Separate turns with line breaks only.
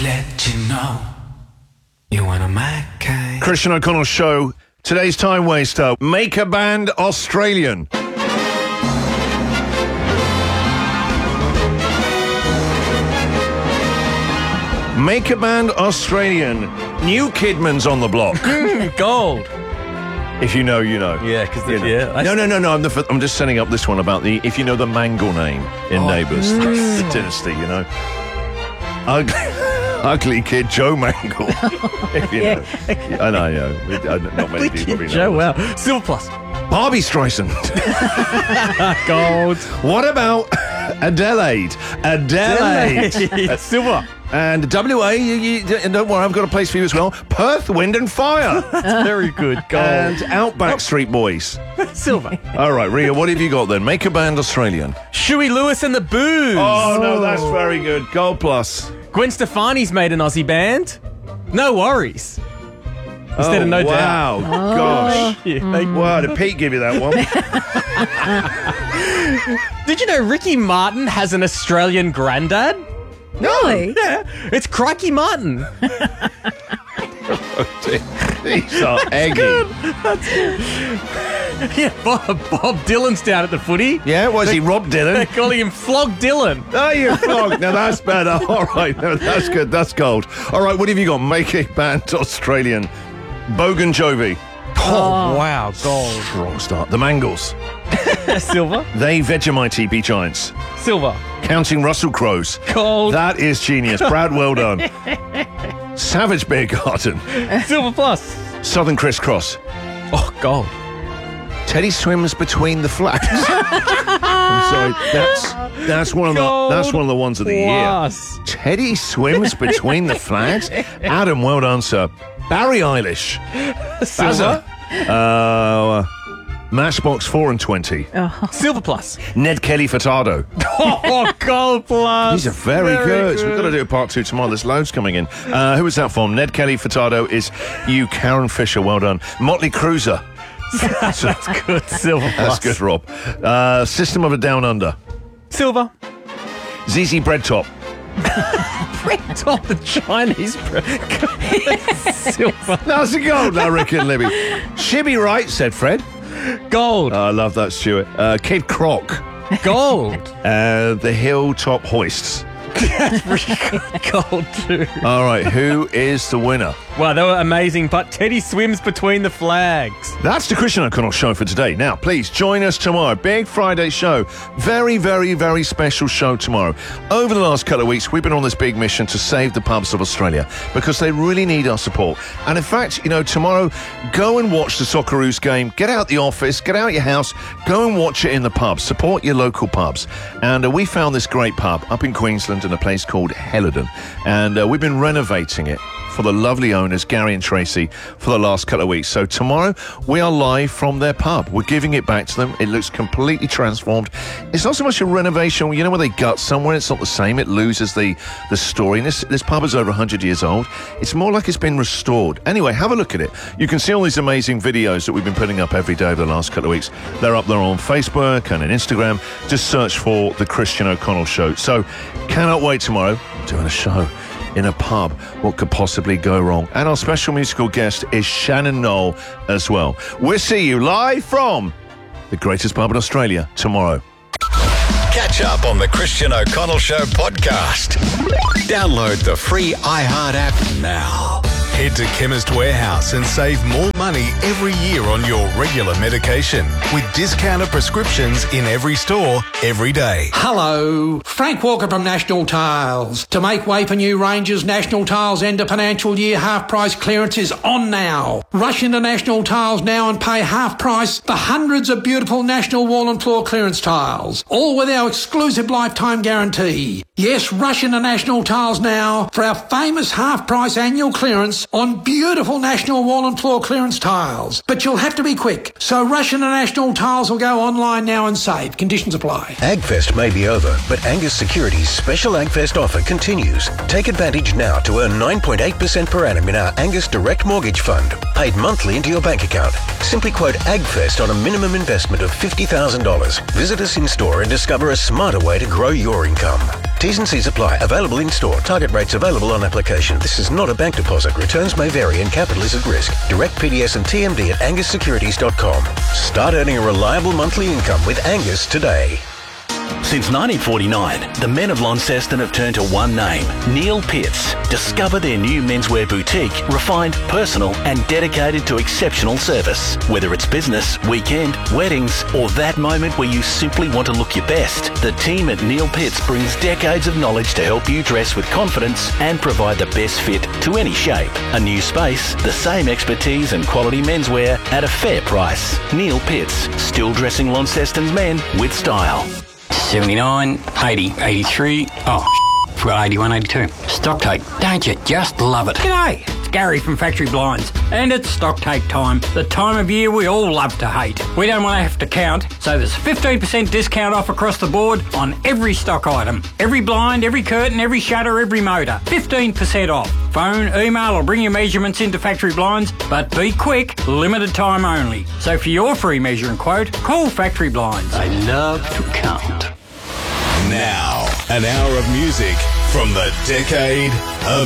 let you know you want a my kind.
Christian O'Connell Show. Today's time waster. Make a band Australian. Make a band Australian. New Kidman's on the block.
Gold.
If you know, you know.
Yeah, because
No. I'm just setting up this one about the if you know the Mangle name in Neighbours, the dynasty. You know, ugly kid Joe Mangle. If you know, I know. Not many people know.
Joe, wow. Silver plus.
Barbie Streisand.
Gold.
What about Adelaide?
Silver.
And WA, don't worry, I've got a place for you as well. Perth, Wind and Fire.
That's very good. Gold.
And Outback Street Boys.
Silver.
All right, Ria, what have you got then? Make a band Australian.
Shuey Lewis and the Boos.
Oh, no, that's very good. Gold plus.
Gwen Stefani's made an Aussie band. No worries. Instead of No
wow.
Doubt.
Gosh.
Thank you.
Wow, did Pete give you that one?
Did you know Ricky Martin has an Australian granddad?
Really?
Yeah, it's Crikey Martin.
These are eggy.
Yeah, Bob Dylan's down at the footy.
Yeah, was he Rob
They're
Dylan?
calling him Flog Dylan.
Oh, you flog. Now that's better. All right, no, that's good. That's gold. All right, what have you got? Make a band Australian. Bogan Jovi.
Oh, wow, gold.
Strong start. The Mangles.
Silver.
They Vegemite TP Giants.
Silver.
Counting Russell Crowes.
Gold.
That is genius. Brad, well done. Savage Beer Garden.
Silver plus.
Southern Crisscross.
Oh, gold.
Teddy swims between the flags. I'm sorry. That's one of the ones of the year. Teddy swims between the flags. Adam, well done, sir. Barry Eilish.
Silver.
Matchbox 4 and 20.
Silver plus.
Ned Kelly Furtado.
Oh, gold plus.
These are very good. So we've got to do a part 2 tomorrow. There's loads coming in. Who was that from? Ned Kelly Furtado is you, Karen Fisher. Well done. Motley Cruiser.
That's good. Silver
That's
plus.
good, Rob. System of a Down Under.
Silver.
ZZ Bread Top.
Top the Chinese bread. Silver.
That's a gold, I reckon, Libby. Shibby right, said Fred.
Gold.
I love that, Stuart. Kid Croc.
Gold.
The Hilltop Hoists.
Gold too.
All right, who is the winner?
Wow, they were amazing, but Teddy swims between the flags.
That's the Christian O'Connell Show for today. Now, please join us tomorrow. Big Friday show. Very, very, very special show tomorrow. Over the last couple of weeks, we've been on this big mission to save the pubs of Australia because they really need our support. And in fact, tomorrow, go and watch the Socceroos game. Get out the office, get out your house, go and watch it in the pub. Support your local pubs. And we found this great pub up in Queensland in a place called Helidon. And we've been renovating it for the lovely owners, Gary and Tracy, for the last couple of weeks. So tomorrow, we are live from their pub. We're giving it back to them. It looks completely transformed. It's not so much a renovation. Where they gut somewhere, it's not the same. It loses the story. And this pub is over 100 years old. It's more like it's been restored. Anyway, have a look at it. You can see all these amazing videos that we've been putting up every day over the last couple of weeks. They're up there on Facebook and on Instagram. Just search for The Christian O'Connell Show. So, cannot wait tomorrow. Doing a show in a pub. What could possibly go wrong? And our special musical guest is Shannon Knoll as well. We'll see you live from the greatest pub in Australia tomorrow.
Catch up on the Christian O'Connell Show podcast. Download the free iHeart app now. Head to Chemist Warehouse and save more money every year on your regular medication with discounted prescriptions in every store, every day.
Hello, Frank Walker from National Tiles. To make way for new ranges, National Tiles end of financial year half price clearance is on now. Rush into National Tiles now and pay half price for hundreds of beautiful National wall and floor clearance tiles, all with our exclusive lifetime guarantee. Yes, rush into National Tiles now for our famous half price annual clearance on beautiful National wall and floor clearance tiles. But you'll have to be quick, so rush into National Tiles or go online now and save. Conditions apply.
AgFest may be over, but Angus Securities' special AgFest offer continues. Take advantage now to earn 9.8% per annum in our Angus Direct Mortgage Fund, paid monthly into your bank account. Simply quote AgFest on a minimum investment of $50,000. Visit us in store and discover a smarter way to grow your income. T's and C's apply. Available in store. Target rates available on application. This is not a bank deposit. Returns may vary and capital is at risk. Direct PDS and TMD at angussecurities.com. Start earning a reliable monthly income with Angus today.
Since 1949, the men of Launceston have turned to one name, Neil Pitts. Discover their new menswear boutique, refined, personal and dedicated to exceptional service. Whether it's business, weekend, weddings or that moment where you simply want to look your best, the team at Neil Pitts brings decades of knowledge to help you dress with confidence and provide the best fit to any shape. A new space, the same expertise and quality menswear at a fair price. Neil Pitts, still dressing Launceston's men with style.
79, 80, 83, forgot 81, 82. Stock take, don't you just love it? G'day, it's Gary from Factory Blinds, and it's stock take time, the time of year we all love to hate. We don't want to have to count, so there's 15% discount off across the board on every stock item. Every blind, every curtain, every shutter, every motor. 15% off. Phone, email or bring your measurements into Factory Blinds, but be quick, limited time only. So for your free measuring quote, call Factory Blinds. They love to count.
Now, an hour of music from the decade of